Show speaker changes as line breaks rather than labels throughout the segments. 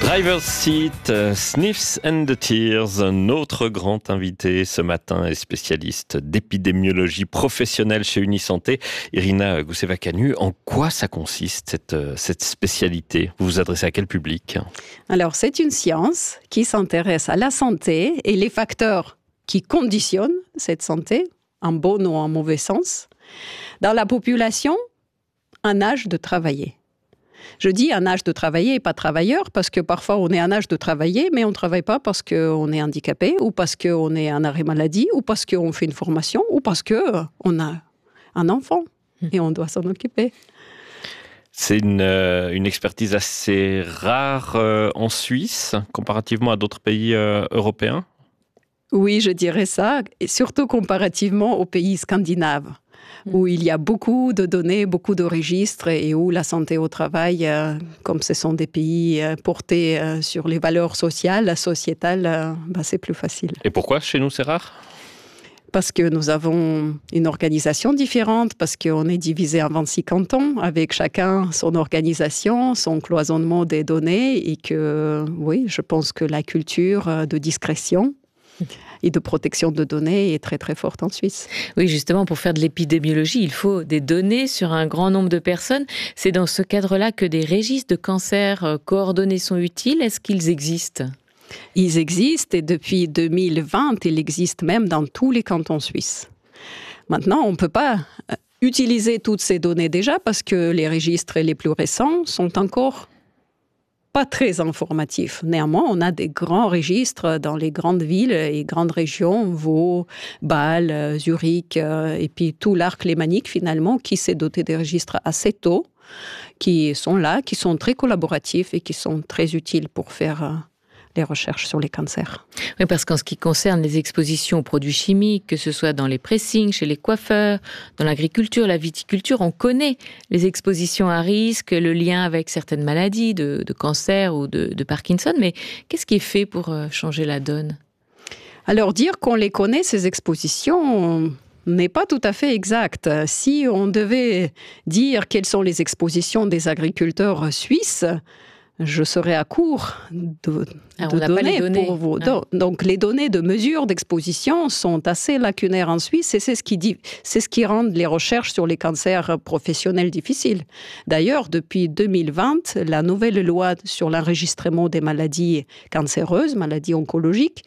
Driver's Seat, Sniffs and the Tears, notre grand invité ce matin est spécialiste d'épidémiologie professionnelle chez Unisanté, Irina Gousseva-Canu. En quoi ça consiste cette spécialité? Vous vous adressez à quel public?
Alors, c'est une science qui s'intéresse à la santé et les facteurs qui conditionnent cette santé, en bon ou en mauvais sens, dans la population, un âge de travailler. Je dis un âge de travailler et pas travailleur, parce que parfois on est un âge de travailler, mais on ne travaille pas parce qu'on est handicapé, ou parce qu'on est en arrêt maladie, ou parce qu'on fait une formation, ou parce qu'on a un enfant et on doit s'en occuper.
C'est une expertise assez rare en Suisse, comparativement à d'autres pays européens?
Oui, je dirais ça, et surtout comparativement aux pays scandinaves, où il y a beaucoup de données, beaucoup de registres, et où la santé au travail, comme ce sont des pays portés sur les valeurs sociales, sociétales, c'est plus facile.
Et pourquoi chez nous c'est rare?
Parce que nous avons une organisation différente, parce qu'on est divisé en 26 cantons, avec chacun son organisation, son cloisonnement des données, et que, oui, je pense que la culture de discrétion et de protection de données est très très forte en Suisse.
Oui, justement, pour faire de l'épidémiologie, il faut des données sur un grand nombre de personnes. C'est dans ce cadre-là que des registres de cancer coordonnés sont utiles. Est-ce qu'ils existent ?
Ils existent et depuis 2020, ils existent même dans tous les cantons suisses. Maintenant, on ne peut pas utiliser toutes ces données déjà parce que les registres les plus récents sont encore pas très informatif. Néanmoins, on a des grands registres dans les grandes villes et grandes régions, Vaud, Bâle, Zurich, et puis tout l'arc lémanique finalement, qui s'est doté des registres assez tôt, qui sont là, qui sont très collaboratifs et qui sont très utiles pour faire les recherches sur les cancers.
Oui, parce qu'en ce qui concerne les expositions aux produits chimiques, que ce soit dans les pressings, chez les coiffeurs, dans l'agriculture, la viticulture, on connaît les expositions à risque, le lien avec certaines maladies de cancer ou de Parkinson, mais qu'est-ce qui est fait pour changer la donne ?
Alors dire qu'on les connaît, ces expositions, n'est pas tout à fait exact. Si on devait dire quelles sont les expositions des agriculteurs suisses, je serais à court de données pour vous. Donc, les données de mesure d'exposition sont assez lacunaires en Suisse et c'est ce qui rend les recherches sur les cancers professionnels difficiles. D'ailleurs, depuis 2020, la nouvelle loi sur l'enregistrement des maladies cancéreuses, maladies oncologiques,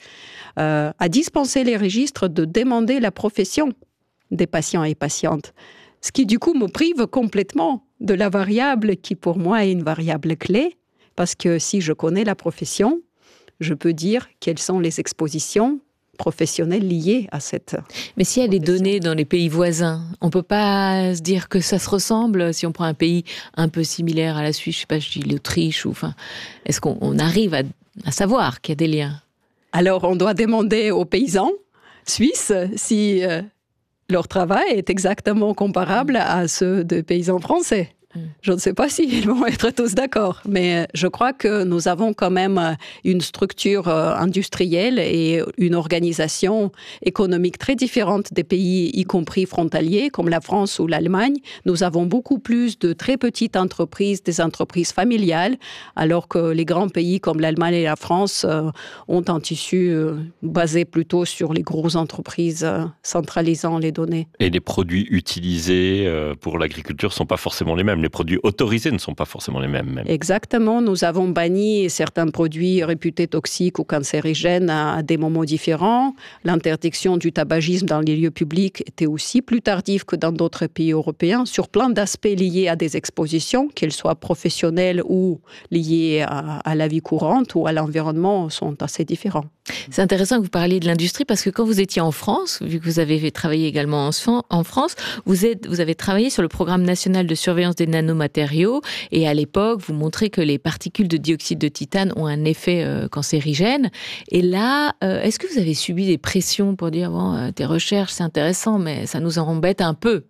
a dispensé les registres de demander la profession des patients et patientes. Ce qui, du coup, me prive complètement de la variable qui, pour moi, est une variable clé. Parce que si je connais la profession, je peux dire quelles sont les expositions professionnelles liées à cette profession.
Mais s'il y a des données dans les pays voisins, on ne peut pas se dire que ça se ressemble si on prend un pays un peu similaire à la Suisse, je ne sais pas, je dis l'Autriche, est-ce qu'on arrive à savoir qu'il y a des liens ?
Alors, on doit demander aux paysans suisses si leur travail est exactement comparable à ceux des paysans français. Je ne sais pas s'ils vont être tous d'accord, mais je crois que nous avons quand même une structure industrielle et une organisation économique très différente des pays, y compris frontaliers, comme la France ou l'Allemagne. Nous avons beaucoup plus de très petites entreprises, des entreprises familiales, alors que les grands pays comme l'Allemagne et la France ont un tissu basé plutôt sur les grosses entreprises centralisant les données.
Et les produits utilisés pour l'agriculture ne sont pas forcément les mêmes. Les produits autorisés ne sont pas forcément les mêmes. Même.
Exactement. Nous avons banni certains produits réputés toxiques ou cancérigènes à des moments différents. L'interdiction du tabagisme dans les lieux publics était aussi plus tardive que dans d'autres pays européens, sur plein d'aspects liés à des expositions, qu'elles soient professionnelles ou liées à la vie courante ou à l'environnement, sont assez différents.
C'est intéressant que vous parliez de l'industrie parce que quand vous étiez en France, vu que vous avez travaillé également en France, vous avez travaillé sur le programme national de surveillance des nanomatériaux et à l'époque, vous montrez que les particules de dioxyde de titane ont un effet cancérigène. Et là, est-ce que vous avez subi des pressions pour dire bon, tes recherches, c'est intéressant, mais ça nous en embête un peu?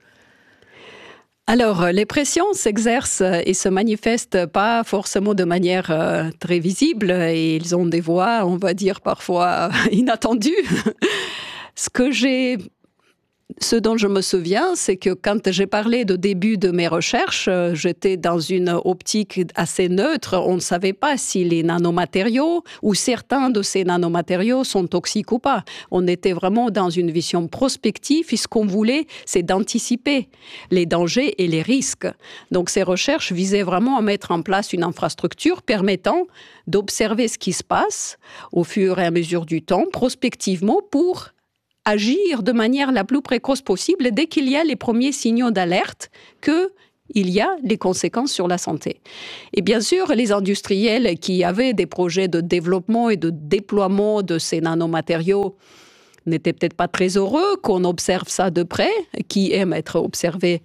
Alors, les pressions s'exercent et se manifestent pas forcément de manière très visible et ils ont des voix, on va dire, parfois inattendues. Ce que j'ai Ce dont je me souviens, c'est que quand j'ai parlé de début de mes recherches, j'étais dans une optique assez neutre. On ne savait pas si les nanomatériaux ou certains de ces nanomatériaux sont toxiques ou pas. On était vraiment dans une vision prospective et ce qu'on voulait, c'est d'anticiper les dangers et les risques. Donc ces recherches visaient vraiment à mettre en place une infrastructure permettant d'observer ce qui se passe au fur et à mesure du temps, prospectivement, pour agir de manière la plus précoce possible dès qu'il y a les premiers signaux d'alerte qu'il y a les conséquences sur la santé. Et bien sûr, les industriels qui avaient des projets de développement et de déploiement de ces nanomatériaux n'étaient peut-être pas très heureux qu'on observe ça de près, qui aiment être observés.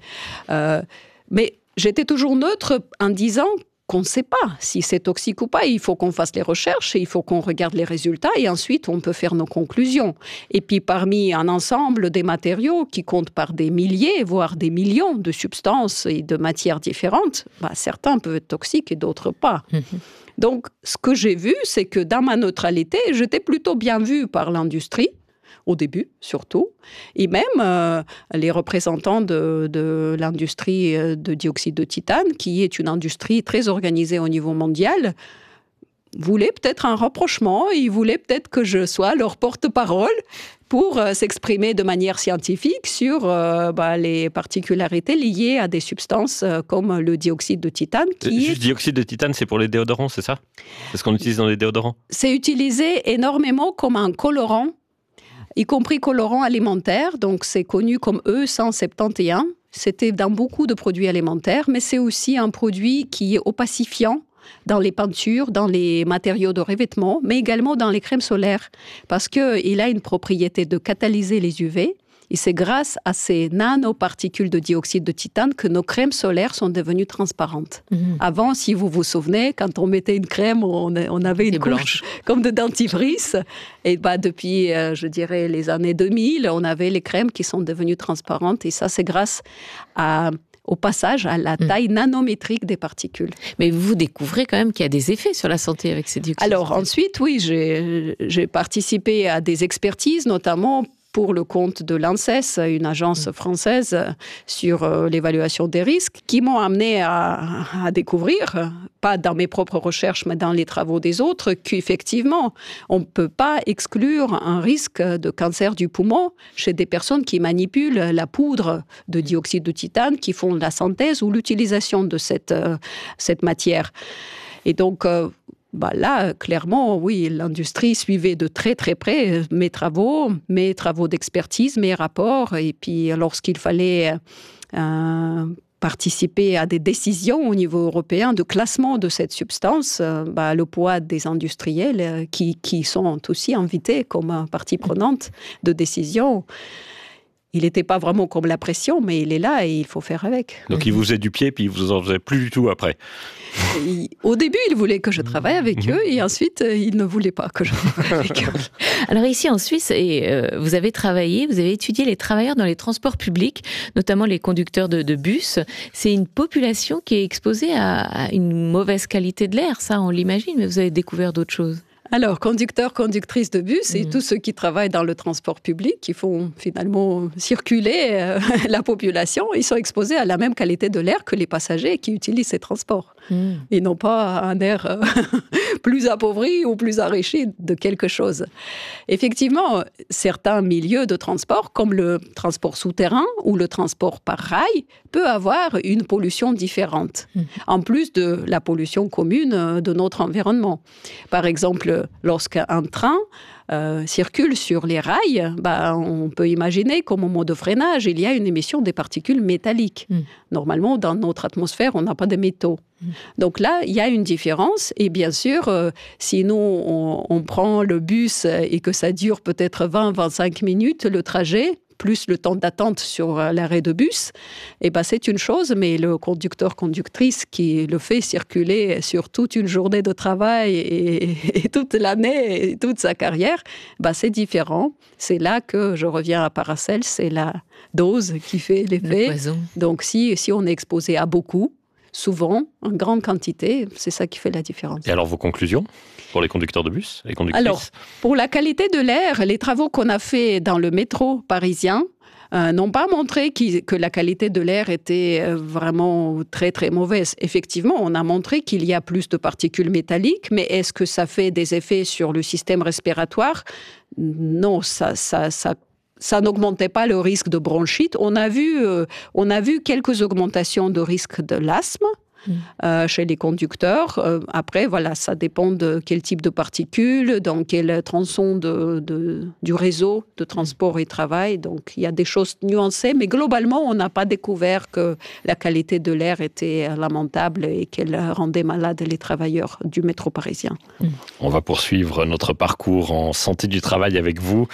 Mais j'étais toujours neutre en disant qu'on ne sait pas si c'est toxique ou pas. Il faut qu'on fasse les recherches et il faut qu'on regarde les résultats et ensuite on peut faire nos conclusions. Et puis parmi un ensemble des matériaux qui comptent par des milliers, voire des millions de substances et de matières différentes, certains peuvent être toxiques et d'autres pas. Donc ce que j'ai vu, c'est que dans ma neutralité, j'étais plutôt bien vue par l'industrie, au début surtout, et même les représentants de l'industrie de dioxyde de titane, qui est une industrie très organisée au niveau mondial, voulaient peut-être un rapprochement, ils voulaient peut-être que je sois leur porte-parole pour s'exprimer de manière scientifique sur les particularités liées à des substances comme le dioxyde de titane.
Juste dioxyde de titane, c'est pour les déodorants, c'est ça? C'est ce qu'on utilise dans les déodorants?
C'est utilisé énormément comme un colorant, y compris colorant alimentaire, donc c'est connu comme E171. C'était dans beaucoup de produits alimentaires, mais c'est aussi un produit qui est opacifiant dans les peintures, dans les matériaux de revêtement, mais également dans les crèmes solaires, parce qu'il a une propriété de catalyser les UV. Et c'est grâce à ces nanoparticules de dioxyde de titane que nos crèmes solaires sont devenues transparentes. Avant, si vous vous souvenez, quand on mettait une crème, on avait une couche comme de dentifrice. Et depuis, je dirais, les années 2000, on avait les crèmes qui sont devenues transparentes. Et ça, c'est grâce au passage à la taille nanométrique des particules.
Mais vous découvrez quand même qu'il y a des effets sur la santé avec ces dioxydes.
Alors ensuite, oui, j'ai participé à des expertises, notamment pour le compte de l'ANSES, une agence française sur l'évaluation des risques, qui m'ont amené à découvrir, pas dans mes propres recherches, mais dans les travaux des autres, qu'effectivement, on ne peut pas exclure un risque de cancer du poumon chez des personnes qui manipulent la poudre de dioxyde de titane, qui font la synthèse ou l'utilisation de cette matière. Et donc, là, clairement, oui, l'industrie suivait de très très près mes travaux d'expertise, mes rapports. Et puis, lorsqu'il fallait participer à des décisions au niveau européen de classement de cette substance, le poids des industriels qui sont aussi invités comme partie prenante de décision, il n'était pas vraiment comme la pression, mais il est là et il faut faire avec.
Donc il vous faisait du pied, puis il vous en faisait plus du tout après.
Au début, il voulait que je travaille avec eux et ensuite, il ne voulait pas que je travaille avec eux.
Alors ici en Suisse, vous avez étudié les travailleurs dans les transports publics, notamment les conducteurs de bus. C'est une population qui est exposée à une mauvaise qualité de l'air, ça on l'imagine, mais vous avez découvert d'autres choses.
Alors, conducteurs, conductrices de bus et tous ceux qui travaillent dans le transport public, qui font finalement circuler la population, ils sont exposés à la même qualité de l'air que les passagers qui utilisent ces transports. Ils n'ont pas un air plus appauvri ou plus enrichi de quelque chose. Effectivement, certains milieux de transport, comme le transport souterrain ou le transport par rail, peut avoir une pollution différente, en plus de la pollution commune de notre environnement. Par exemple, lorsqu'un train circule sur les rails, on peut imaginer qu'au moment de freinage, il y a une émission des particules métalliques. Normalement, dans notre atmosphère, on n'a pas de métaux. Donc là, il y a une différence. Et bien sûr, si nous, on prend le bus et que ça dure peut-être 20-25 minutes, le trajet, plus le temps d'attente sur l'arrêt de bus, c'est une chose, mais le conducteur-conductrice qui le fait circuler sur toute une journée de travail et toute l'année et toute sa carrière, c'est différent. C'est là que je reviens à Paracel, c'est la dose qui fait l'effet. Donc si on est exposé à beaucoup, souvent, en grande quantité, c'est ça qui fait la différence.
Et alors vos conclusions pour les conducteurs de bus et conductrices?
Alors, pour la qualité de l'air, les travaux qu'on a faits dans le métro parisien n'ont pas montré que la qualité de l'air était vraiment très, très mauvaise. Effectivement, on a montré qu'il y a plus de particules métalliques, mais est-ce que ça fait des effets sur le système respiratoire ? Non, ça n'augmentait pas le risque de bronchite. On a vu quelques augmentations de risque de l'asthme chez les conducteurs. Après, voilà, ça dépend de quel type de particules, dans quel tronçon du réseau de transport et travail. Donc, il y a des choses nuancées, mais globalement, on n'a pas découvert que la qualité de l'air était lamentable et qu'elle rendait malade les travailleurs du métro parisien.
On va poursuivre notre parcours en santé du travail avec vous.